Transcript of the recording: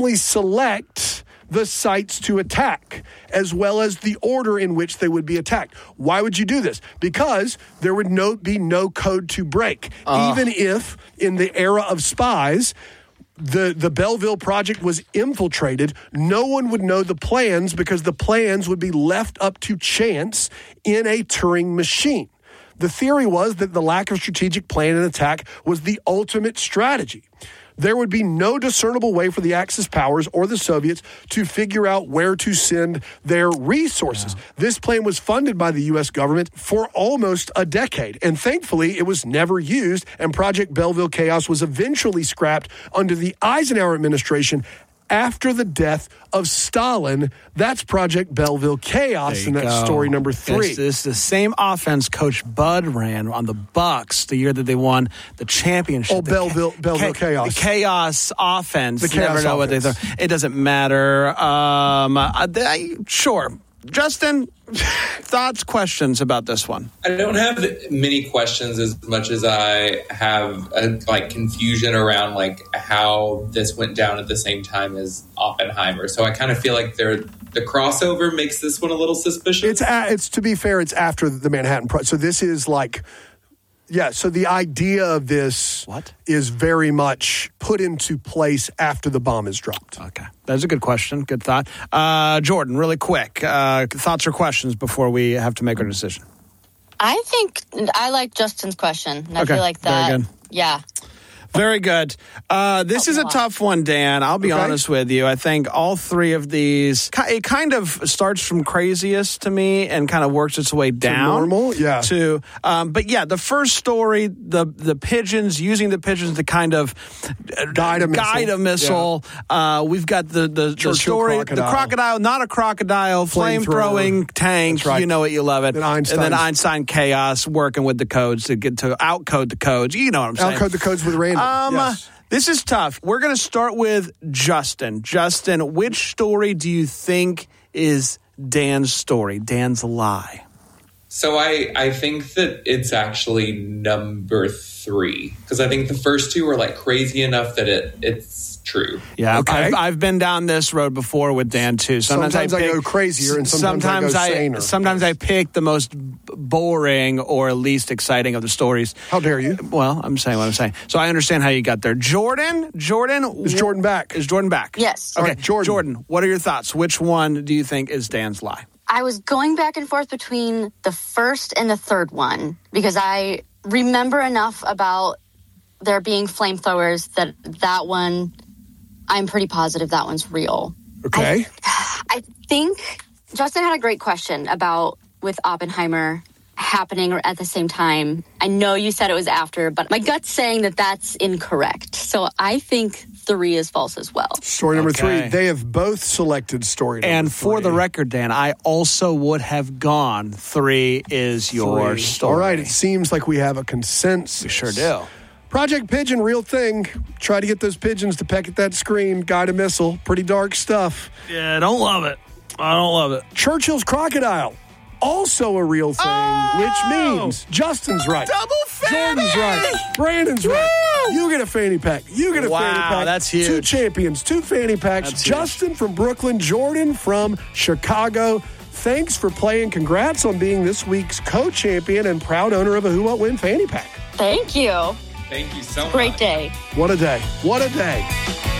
randomly select the sites to attack, as well as the order in which they would be attacked. Why would you do this? Because there would be no code to break. Even if, in the era of spies, the Belleville project was infiltrated, no one would know the plans because the plans would be left up to chance in a Turing machine. The theory was that the lack of strategic plan and attack was the ultimate strategy. There would be no discernible way for the Axis powers or the Soviets to figure out where to send their resources. Yeah. This plan was funded by the U.S. government for almost a decade, and thankfully it was never used, and Project Belleville Chaos was eventually scrapped under the Eisenhower administration after the death of Stalin. That's Project Belleville Chaos, and that's story number 3. This is the same offense Coach Bud ran on the Bucks the year that they won the championship. Belleville Chaos. The Chaos offense. The Chaos Never know offense. what they thought. It doesn't matter. Sure. Justin, thoughts, questions about this one? I don't have many questions as much as I have confusion around how this went down at the same time as Oppenheimer. So I kind of feel like the crossover makes this one a little suspicious. It's to be fair, it's after the Manhattan Project. So this is so the idea of this is very much put into place after the bomb is dropped. Okay. That's a good question. Good thought. Jordan, really quick, thoughts or questions before we have to make our decision? I think I like Justin's question. I feel like that. Very good. Yeah. Very good. This is a tough one, Dan. I'll be honest with you. I think all three of these, it kind of starts from craziest to me and kind of works its way down. Normal, yeah. But yeah, the first story, the pigeons, using the pigeons to kind of guide a missile. Yeah. We've got the story, the crocodile, not a crocodile, flame-throwing tank. Right. You know it, you love it. And then Einstein Chaos working with the codes to get to outcode the codes. You know what I'm saying. Outcode the codes with random. Yes. This is tough. We're going to start with Justin. Justin, which story do you think is Dan's story, Dan's lie? So I think that it's actually number 3, because I think the first two are crazy enough that it's true. Yeah, okay. I've been down this road before with Dan too. Sometimes I go crazier, and sometimes I go saner. Sometimes I pick the most boring or least exciting of the stories. How dare you? Well, I'm saying what I'm saying. So I understand how you got there. Jordan, is Jordan back? Is Jordan back? Yes. Okay, right, Jordan, what are your thoughts? Which one do you think is Dan's lie? I was going back and forth between the first and the third one because I remember enough about there being flamethrowers that one, I'm pretty positive that one's real. Okay. I think Justin had a great question about with Oppenheimer happening at the same time. I know you said it was after, but my gut's saying that that's incorrect. So I think 3 is false as well. Story number 3. They have both selected story number 3. And for the record, Dan, I also would have gone 3 is your story. All right, it seems like we have a consensus. We sure do. Project Pigeon, real thing. Try to get those pigeons to peck at that screen. Guide a missile. Pretty dark stuff. Yeah, I don't love it. Churchill's crocodile. Also a real thing, which means Justin's right. Double fanny! Jordan's right. Brandon's right. You get a fanny pack. You get a fanny pack. That's huge. 2 champions, 2 fanny packs. That's Justin from Brooklyn, Jordan from Chicago. Thanks for playing. Congrats on being this week's co-champion and proud owner of a Who What Win fanny pack. Thank you. Thank you so much. Great day. What a day. What a day.